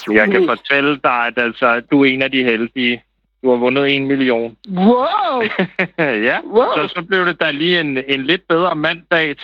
Jeg kan fortælle dig, at altså, du er en af de heldige. Du har vundet 1 million. Wow! Ja, Wow. så blev det da lige en lidt bedre mandag